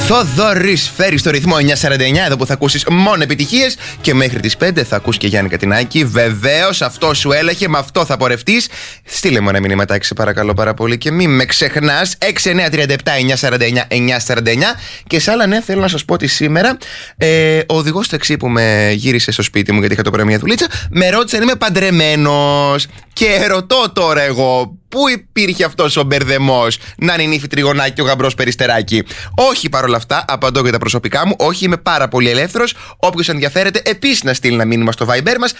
Θοδωρής φέρει στο ρυθμό 949, εδώ που θα ακούσεις μόνο επιτυχίες, και μέχρι τις 5 θα ακούσεις και Γιάννη Κατινάκη. Βεβαίως, αυτό σου έλαχε, με αυτό θα πορευτείς. Στείλε μου ένα μηνύματάκι, σε παρακαλώ πάρα πολύ, και μην με ξεχνάς. 6937-949-949. Και σε άλλα νέα, θέλω να σας πω ότι σήμερα ο οδηγός ταξί που με γύρισε στο σπίτι μου, γιατί είχα το πρωί μια δουλίτσα, με ρώτησε αν είμαι παντρεμένος. Και ρωτώ τώρα εγώ, πού υπήρχε αυτός ο μπερδεμός να είναι η νύφη τριγωνάκι και ο γαμπρός περιστεράκι? Όχι, παρόλα αυτά, απαντώ για τα προσωπικά μου. Όχι, είμαι πάρα πολύ ελεύθερος. Όποιος ενδιαφέρεται, επίσης να στείλει ένα μήνυμα στο Viber μας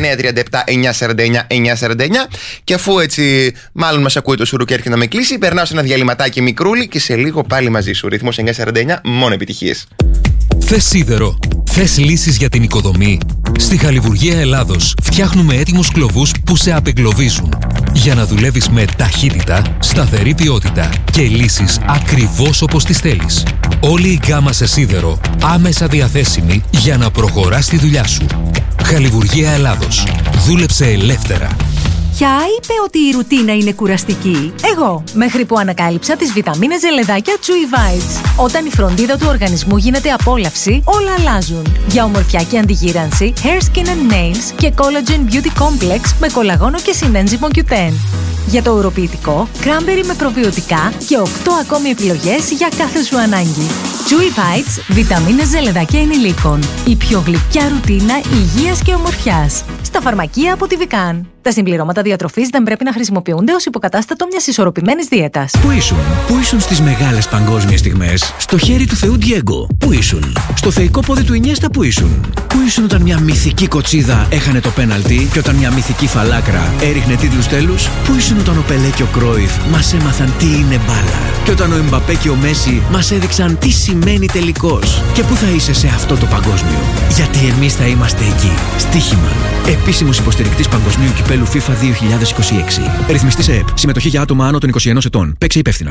6937-949-949. Και αφού έτσι, μάλλον μας ακούει το σουρού και έρχεται να με κλείσει, περνάω σε ένα διαλυματάκι μικρούλι και σε λίγο πάλι μαζί σου. Ρυθμός 949, μόνο επιτυχίες. Θες σίδερο? Θες λύσεις για την οικοδομή? Στη Χαλιβουργία Ελλάδος φτιάχνουμε έτοιμους κλωβούς που σε απεγκλωβίζουν, για να δουλεύεις με ταχύτητα, σταθερή ποιότητα και λύσεις ακριβώς όπως τις θέλεις. Όλη η γκάμα σε σίδερο άμεσα διαθέσιμη για να προχωράς τη δουλειά σου. Χαλιβουργία Ελλάδος. Δούλεψε ελεύθερα. Ποια είπε ότι η ρουτίνα είναι κουραστική? Εγώ, μέχρι που ανακάλυψα τις βιταμίνες ζελεδάκια Chewy Vites. Όταν η φροντίδα του οργανισμού γίνεται απόλαυση, όλα αλλάζουν. Για ομορφιά και αντιγύρανση, Hair, Skin and Nails και Collagen Beauty Complex με κολαγόνο και συνένζυμο Q10. Για το ουροποιητικό, cranberry με προβιωτικά και 8 ακόμη επιλογές για κάθε σου ανάγκη. Chewy Vites, βιταμίνες ζελεδάκια ενηλίκων. Η πιο γλυκιά ρουτίνα υγείας και ομορφιάς. Στα φαρμακεία από τη Vican. Τα συμπληρώματα διατροφής δεν πρέπει να χρησιμοποιούνται ως υποκατάστατο μιας ισορροπημένης δίαιτας. Πού ήσουν στις μεγάλες παγκόσμιες στιγμές? Στο χέρι του Θεού Diego. Πού ήσουν? Στο θεϊκό πόδι του Ινιέστα. Πού ήσουν? Πού ήσουν όταν μια μυθική κοτσίδα έχανε το πέναλτι και όταν μια μυθική φαλάκρα έριχνε τίτλους τέλους? Πού ήσουν όταν ο Πελέ και ο Κρόιφ μας έμαθαν τι είναι μπάλα και όταν ο Εμπαπέ και ο Μέση μας έδειξαν τι σημαίνει τελικός? Και πού θα είσαι σε αυτό το παγκόσμιο? Γιατί εμείς θα είμαστε εκεί. Στοίχημα. Επίσημος υποστηρικτής παγκοσμίου κυπέλου FIFA 2026. Ρυθμιστή σε ΕΠ. Συμμετοχή για άτομα άνω των 21 ετών. Παίξε υπεύθυνα.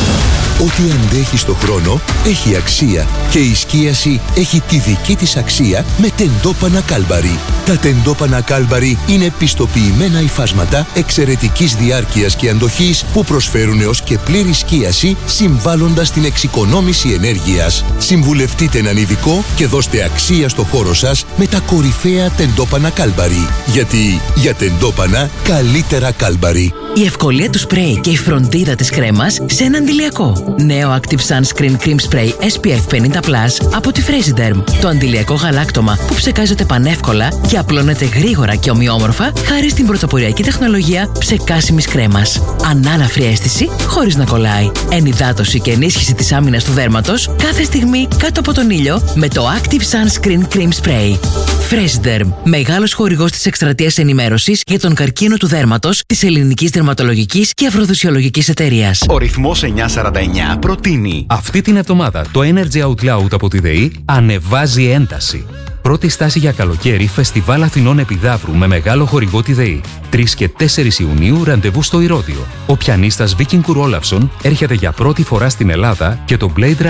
Ό,τι αντέχει στο χρόνο έχει αξία και η σκίαση έχει τη δική της αξία με τεντόπανα Κάλμπαρι. Τα τεντόπανα Κάλμπαρι είναι πιστοποιημένα υφάσματα εξαιρετικής διάρκειας και αντοχής που προσφέρουν έως και πλήρη σκίαση, συμβάλλοντας την εξοικονόμηση ενέργειας. Συμβουλευτείτε έναν ειδικό και δώστε αξία στο χώρο σας με τα κορυφαία τεντόπανα Κάλμπαρι. Γιατί για τεντόπανα καλύτερα Κάλμπαρι. Η ευκολία του σπρέι και η φροντίδα της κρέμας σε ένα αντιλιακό. Νέο Active Sunscreen Cream Spray SPF 50+ από τη Fresiderm. Το αντιλιακό γαλάκτωμα που ψεκάζεται πανεύκολα και απλώνεται γρήγορα και ομοιόμορφα χάρη στην πρωτοποριακή τεχνολογία ψεκάσιμης κρέμας. Ανάλαφρη αίσθηση χωρίς να κολλάει. Ενυδάτωση και ενίσχυση της άμυνας του δέρματος κάθε στιγμή κάτω από τον ήλιο με το Active Sunscreen Cream Spray. Fresiderm, μεγάλος χορηγός της εκστρατείας ενημέρωσης για τον καρκίνο του δέρματος της Ελληνικής Δερματολογικής και Αφροδισιολογικής Εταιρείας. Ο ρυθμός 949 προτείνει. Αυτή την εβδομάδα το Energy Out Loud από τη ΔΕΗ ανεβάζει ένταση. Πρώτη στάση για καλοκαίρι, Φεστιβάλ Αθηνών Επιδαύρου με μεγάλο χορηγό τη ΔΕΗ. 3 και 4 Ιουνίου ραντεβού στο Ηρώδειο. Ο πιανίστας Βίκινγκ Κουρόλαυσον έρχεται για πρώτη φορά στην Ελλάδα και το Blade